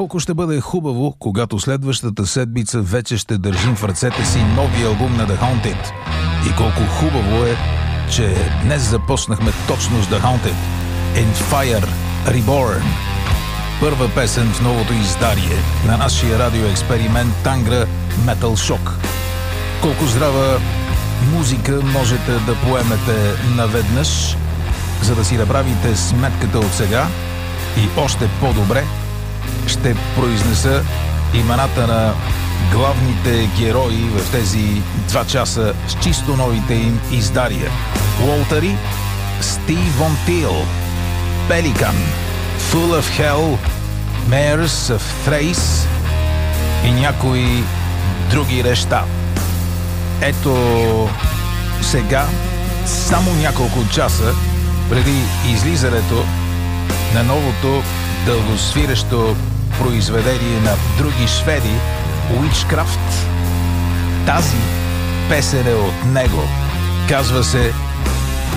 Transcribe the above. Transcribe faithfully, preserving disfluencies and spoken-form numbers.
Колко ще бъде хубаво, когато следващата седмица вече ще държим в ръцете си новия албум на The Haunted. И колко хубаво е, че днес започнахме точно с The Haunted. In Fire Reborn. Първа песен в новото издание на нашия радиоексперимент Тангра Metal Shock. Колко здрава музика можете да поемете наведнъж, за да си направите сметката от сега, и още по-добре ще произнеса имената на главните герои в тези два часа с чисто новите им издания. Уолтери, Стив Вон Тил, Pelican, Full of Hell, Mares of Thrace и някои други неща. Ето сега, само няколко часа преди излизането на новото дългосвирещо произведение на други шведи, Witchcraft, тази песен е от него. Казва се